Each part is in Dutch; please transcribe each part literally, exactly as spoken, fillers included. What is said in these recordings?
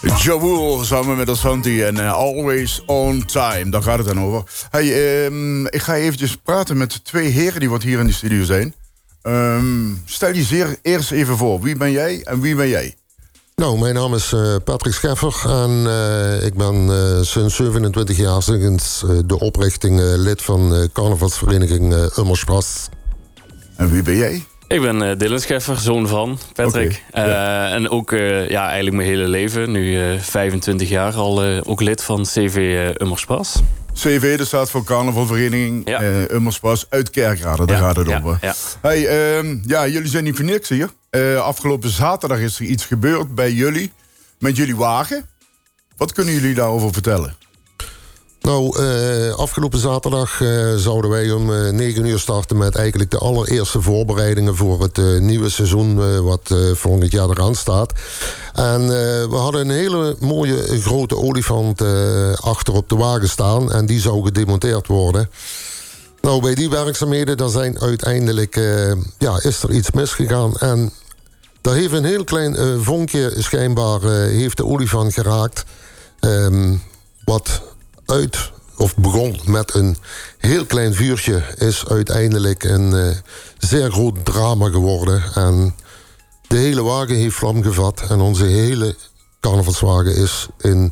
Jawoel, samen met Ashanti en uh, Always On Time. Daar gaat het dan over. Hey, um, ik ga eventjes praten met twee heren die wat hier in de studio zijn. Um, stel je zeer eerst even voor. Wie ben jij en wie ben jij? Nou, mijn naam is uh, Patrick Scheffer en uh, ik ben uh, sinds zevenentwintig jaar sinds uh, de oprichting uh, lid van de uh, carnavalsvereniging uh, Ummerspras. En wie ben jij? Ik ben uh, Dylan Scheffer, zoon van Patrick. Okay, ja. uh, en ook uh, ja, eigenlijk mijn hele leven, nu uh, vijfentwintig jaar, al uh, ook lid van C V uh, Ummerspras. C V, dat staat voor carnavalvereniging ja. uh, Ummerspras uit Kerkrade, daar ja, gaat het ja, over. Ja. Hey, um, ja, jullie zijn niet voor niks hier. Uh, afgelopen zaterdag is er iets gebeurd bij jullie, met jullie wagen. Wat kunnen jullie daarover vertellen? Nou, uh, afgelopen zaterdag uh, zouden wij om uh, negen uur starten met eigenlijk de allereerste voorbereidingen voor het uh, nieuwe seizoen uh, wat uh, volgend jaar eraan staat. En uh, we hadden een hele mooie grote olifant uh, achter op de wagen staan en die zou gedemonteerd worden. Nou, bij die werkzaamheden daar zijn uiteindelijk uh, ja, is er iets misgegaan en daar heeft een heel klein uh, vonkje schijnbaar uh, heeft de olifant geraakt. Um, wat uit, of begon met een heel klein vuurtje, is uiteindelijk een uh, zeer groot drama geworden. En de hele wagen heeft vlam gevat en onze hele carnavalswagen is in,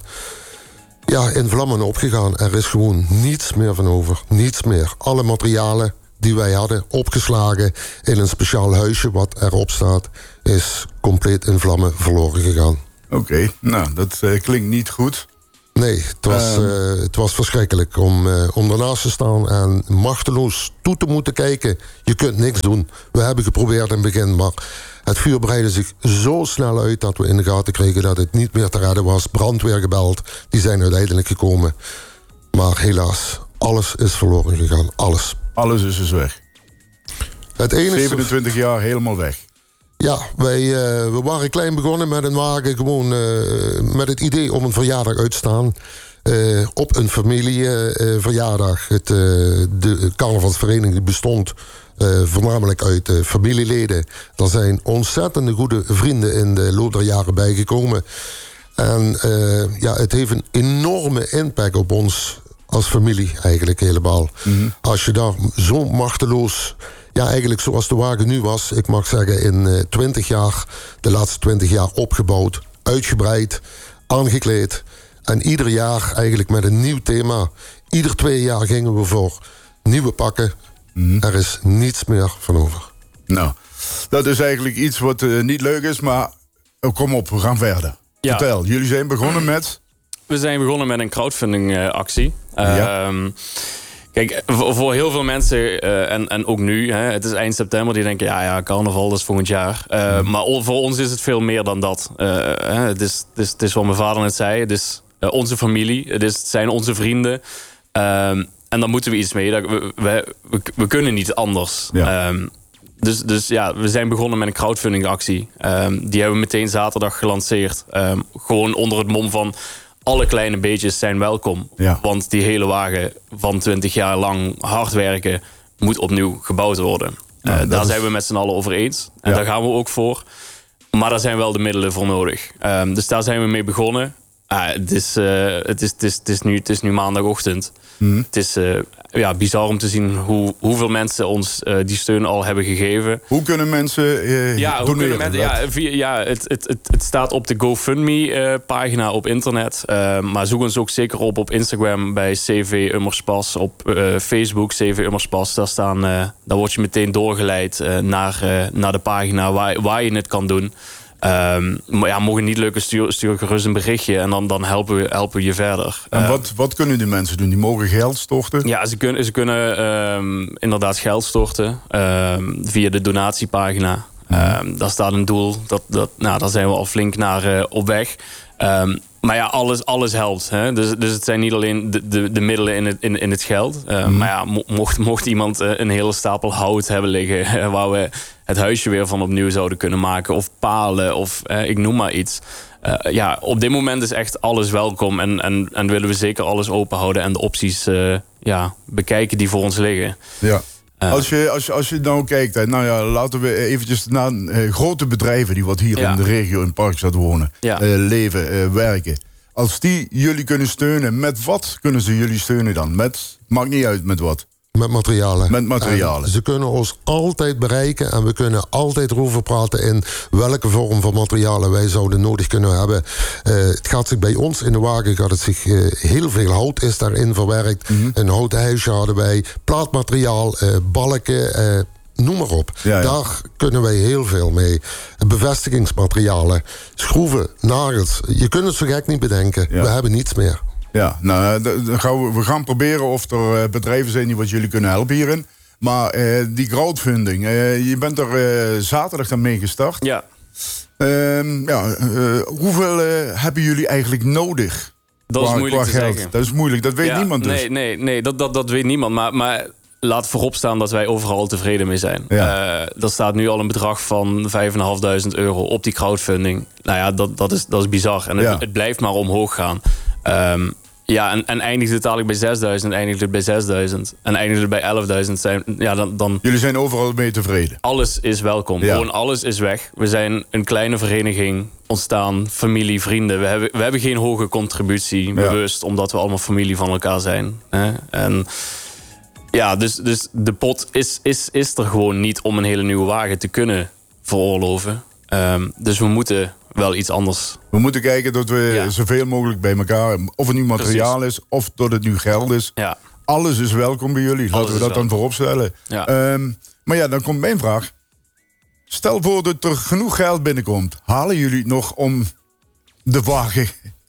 ja, in vlammen opgegaan. Er is gewoon niets meer van over, niets meer. Alle materialen die wij hadden opgeslagen in een speciaal huisje wat erop staat, is compleet in vlammen verloren gegaan. Oké, okay, nou, dat uh, klinkt niet goed. Nee, het was, uh, het was verschrikkelijk om, uh, om ernaast te staan en machteloos toe te moeten kijken. Je kunt niks doen. We hebben geprobeerd in het begin, maar het vuur breidde zich zo snel uit dat we in de gaten kregen dat het niet meer te redden was. Brandweer gebeld, die zijn uiteindelijk gekomen. Maar helaas, alles is verloren gegaan, alles. Alles is dus weg. Het enige... zevenentwintig jaar helemaal weg. Ja, wij, uh, we waren klein begonnen met een wagen, gewoon uh, met het idee om een verjaardag uit te staan. Uh, op een familieverjaardag. Uh, uh, de carnavalsvereniging die bestond uh, voornamelijk uit uh, familieleden. Er zijn ontzettende goede vrienden in de loop der jaren bijgekomen. En uh, ja, het heeft een enorme impact op ons als familie eigenlijk helemaal. Mm-hmm. Als je daar zo machteloos... Ja, eigenlijk zoals de wagen nu was, ik mag zeggen in twintig jaar, de laatste twintig jaar opgebouwd, uitgebreid, aangekleed. En ieder jaar eigenlijk met een nieuw thema. Ieder twee jaar gingen we voor nieuwe pakken. Mm. Er is niets meer van over. Nou, dat is eigenlijk iets wat uh, niet leuk is, maar oh, kom op, we gaan verder. Ja. Vertel, jullie zijn begonnen met... We zijn begonnen met een crowdfunding uh, actie. Ja. Um, Kijk, voor heel veel mensen, uh, en, en ook nu, hè, het is eind september, die denken, ja, ja, carnaval, dat is volgend jaar. Uh, mm. Maar voor ons is het veel meer dan dat. Uh, hè, het, is, het, is, het is wat mijn vader net zei, het is uh, onze familie, het, is, het zijn onze vrienden. Uh, en daar moeten we iets mee. We, we, we, we kunnen niet anders. Ja. Uh, dus, dus ja, we zijn begonnen met een crowdfunding actie. Uh, die hebben we meteen zaterdag gelanceerd. Uh, gewoon onder het mom van... Alle kleine beetjes zijn welkom. Ja. Want die hele wagen van twintig jaar lang hard werken... moet opnieuw gebouwd worden. Ja, uh, daar is... zijn we met z'n allen over eens. En ja. daar gaan we ook voor. Maar daar zijn wel de middelen voor nodig. Um, dus daar zijn we mee begonnen. Uh, het, is, uh, het, is, het, is, het, is nu, het is nu maandagochtend. Mm. Het is uh, ja, bizar om te zien hoe, hoeveel mensen ons uh, die steun al hebben gegeven. Hoe kunnen mensen uh, ja, hoe kunnen mensen, ja, via, ja, het, het, het, het staat op de GoFundMe-pagina uh, op internet. Uh, maar zoek ons ook zeker op op Instagram bij C V Ummerspras. Op uh, Facebook C V Ummerspras. Daar, staan, uh, daar word je meteen doorgeleid uh, naar, uh, naar de pagina waar, waar je het kan doen. Um, maar ja, mogen niet lukken, stuur, stuur gerust een berichtje en dan, dan helpen, we, helpen we je verder. En uh, wat, wat kunnen die mensen doen? Die mogen geld storten? Ja, ze kunnen, ze kunnen um, inderdaad geld storten um, via de donatiepagina. Um, daar staat een doel, dat, dat, nou, daar zijn we al flink naar uh, op weg. Um, maar ja, alles, alles helpt. Hè? Dus, dus het zijn niet alleen de, de, de middelen in het, in, in het geld. Uh, mm. Maar ja, mocht, mocht iemand uh, een hele stapel hout hebben liggen... Uh, waar we het huisje weer van opnieuw zouden kunnen maken... of palen, of uh, ik noem maar iets. Uh, ja, op dit moment is echt alles welkom... en, en, en willen we zeker alles open houden... en de opties uh, ja, bekijken die voor ons liggen. Ja. Uh, als, je, als, je, als je nou kijkt, hè, nou ja, laten we eventjes naar uh, grote bedrijven die wat hier ja. in de regio in Parkstad wonen, ja. uh, leven, uh, werken. Als die jullie kunnen steunen, met wat kunnen ze jullie steunen dan? Met, maakt niet uit met wat. Met materialen. Met materialen. En ze kunnen ons altijd bereiken en we kunnen altijd erover praten in welke vorm van materialen wij zouden nodig kunnen hebben. Uh, het gaat zich bij ons in de wagen, gaat het zich uh, heel veel hout is daarin verwerkt. Mm-hmm. Een houten huisje hadden wij, plaatmateriaal, uh, balken, uh, noem maar op. Ja, ja. Daar kunnen wij heel veel mee. Bevestigingsmaterialen, schroeven, nagels. Je kunt het zo gek niet bedenken. Ja. We hebben niets meer. Ja, nou, dan gaan we, we gaan proberen of er bedrijven zijn die wat jullie kunnen helpen hierin. Maar uh, die crowdfunding, uh, je bent er uh, zaterdag dan mee gestart. Ja. Uh, ja uh, hoeveel uh, hebben jullie eigenlijk nodig? Dat qua, is moeilijk te geld? zeggen. Dat is moeilijk, dat weet ja, niemand dus. Nee, nee, nee dat, dat, dat weet niemand. Maar, maar laat voorop staan dat wij overal tevreden mee zijn. Ja. Uh, er staat nu al een bedrag van vijfduizend vijfhonderd euro op die crowdfunding. Nou ja, dat, dat, is, dat is bizar. En het, ja. het blijft maar omhoog gaan. Um, Ja, en, en eindigt het dadelijk bij zesduizend, eindigt het bij zesduizend. En eindigt het bij elfduizend. Zijn, ja, dan, dan, Jullie zijn overal mee tevreden? Alles is welkom. Ja. Gewoon alles is weg. We zijn een kleine vereniging ontstaan. Familie, vrienden. We hebben, we hebben geen hoge contributie. Ja. Bewust, omdat we allemaal familie van elkaar zijn. Hè? En ja, dus, dus de pot is, is, is er gewoon niet om een hele nieuwe wagen te kunnen veroorloven. Um, dus we moeten wel iets anders. We moeten kijken dat we ja. zoveel mogelijk bij elkaar, of het nu materiaal Precies. is, of dat het nu geld is. Ja. Alles is welkom bij jullie. Laten Alles we dat welkom. dan voorop stellen. Ja. Um, maar ja, dan komt mijn vraag. Stel voor dat er genoeg geld binnenkomt. Halen jullie nog om de wagen?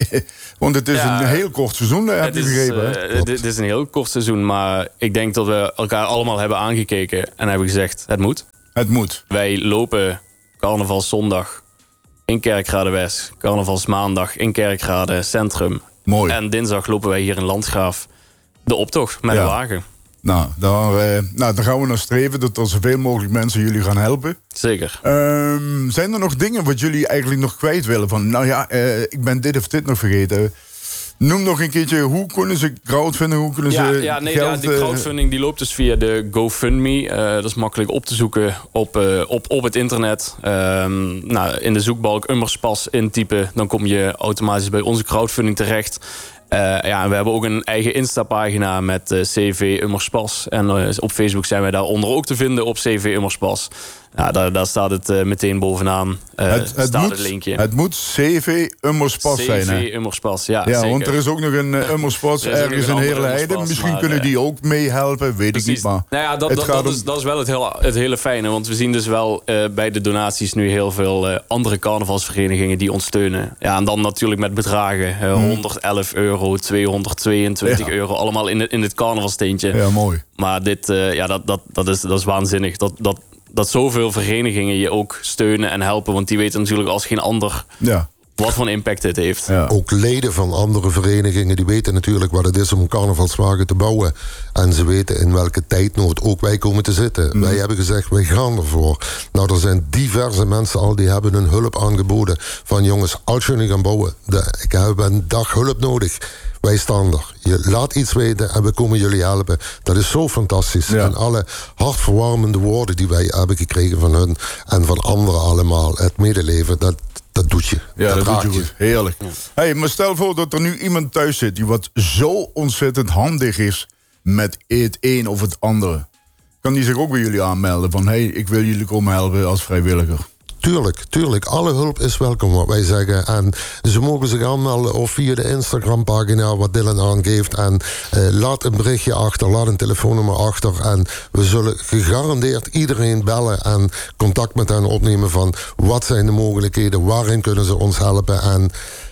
Want het is ja, een heel kort seizoen, heb je begrepen. Uh, het is een heel kort seizoen, maar ik denk dat we elkaar allemaal hebben aangekeken en hebben gezegd, het moet. Het moet. Wij lopen carnavalszondag in Kerkrade West, carnavalsmaandag in Kerkrade Centrum. Mooi. En dinsdag lopen wij hier in Landgraaf de optocht met ja. een wagen. Nou, daar, uh, nou, daar gaan we naar streven dat er zoveel mogelijk mensen jullie gaan helpen. Zeker. Um, zijn er nog dingen wat jullie eigenlijk nog kwijt willen? Van, nou ja, uh, ik ben dit of dit nog vergeten. Noem nog een keertje, hoe kunnen ze crowdfunding? Hoe kunnen ja, ze ja, nee, geld... Ja, die crowdfunding die loopt dus via de GoFundMe. Uh, dat is makkelijk op te zoeken op, uh, op, op het internet. Um, nou, in de zoekbalk Ummerspas intypen. Dan kom je automatisch bij onze crowdfunding terecht. Uh, ja, en we hebben ook een eigen Insta-pagina met uh, C V Ummerspas. En uh, op Facebook zijn wij daaronder ook te vinden op C V Ummerspas. Ja, daar, daar staat het uh, meteen bovenaan. Uh, het, het, staat moet, het linkje. Het moet C V Ummerspas zijn. C V Ummerspas, ja, ja zeker. Want er is ook nog een uh, Ummerspas ergens in Heerlijden. Misschien maar, kunnen die ook meehelpen, weet Precies. ik niet. Maar nou ja, dat, dat, dat, om... is, dat is wel het hele, het hele fijne. Want we zien dus wel uh, bij de donaties nu heel veel uh, andere carnavalsverenigingen die ons steunen. Ja, en dan natuurlijk met bedragen. Uh, hmm. honderdelf euro, tweehonderdtweeëntwintig ja. euro. Allemaal in het, in het carnavalsteentje. Ja, mooi. Maar dit, uh, ja, dat, dat, dat, is, dat is waanzinnig. Dat... dat dat zoveel verenigingen je ook steunen en helpen. Want die weten natuurlijk als geen ander ja. wat voor impact dit heeft. Ja. Ook leden van andere verenigingen die weten natuurlijk wat het is om een carnavalswagen te bouwen. En ze weten in welke tijdnood ook wij komen te zitten. Mm. Wij hebben gezegd, wij gaan ervoor. Nou, er zijn diverse mensen al die hebben hun hulp aangeboden. Van jongens, als jullie gaan bouwen, de, ik heb een dag hulp nodig. Wij staan er. Je laat iets weten en we komen jullie helpen. Dat is zo fantastisch. Ja. En alle hartverwarmende woorden die wij hebben gekregen van hun en van anderen allemaal. Het medeleven, dat, dat doet je. Ja, dat, dat doet je goed. Heerlijk. Ja. Hey, maar stel voor dat er nu iemand thuis zit die wat zo ontzettend handig is met het een of het andere. Kan die zich ook bij jullie aanmelden van hey, ik wil jullie komen helpen als vrijwilliger? Tuurlijk, tuurlijk. Alle hulp is welkom, wat wij zeggen. En ze mogen zich aanmelden of via de Instagram-pagina wat Dylan aangeeft. En uh, laat een berichtje achter, laat een telefoonnummer achter. En we zullen gegarandeerd iedereen bellen en contact met hen opnemen van wat zijn de mogelijkheden, waarin kunnen ze ons helpen. En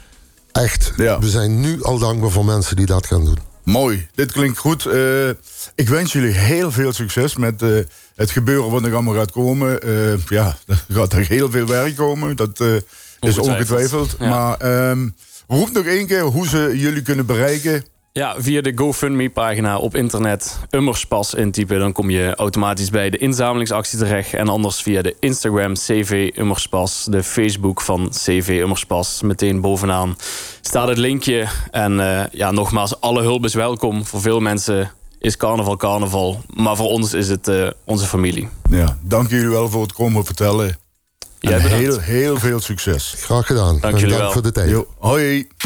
echt, ja. we zijn nu al dankbaar voor mensen die dat gaan doen. Mooi, dit klinkt goed. Uh, ik wens jullie heel veel succes met uh, het gebeuren wat er allemaal gaat komen. Uh, ja, er gaat er heel veel werk komen, dat uh, is ongetwijfeld. Ja. Maar um, roep nog één keer hoe ze jullie kunnen bereiken. Ja, via de GoFundMe-pagina op internet Ummerspas intypen. Dan kom je automatisch bij de inzamelingsactie terecht. En anders via de Instagram C V Ummerspas. De Facebook van C V Ummerspas. Meteen bovenaan staat het linkje. En uh, ja, nogmaals, alle hulp is welkom. Voor veel mensen is carnaval carnaval. Maar voor ons is het uh, onze familie. Ja, dank jullie wel voor het komen vertellen. En heel, heel veel succes. Graag gedaan. Dank jullie dank wel. voor de tijd. Jo, hoi.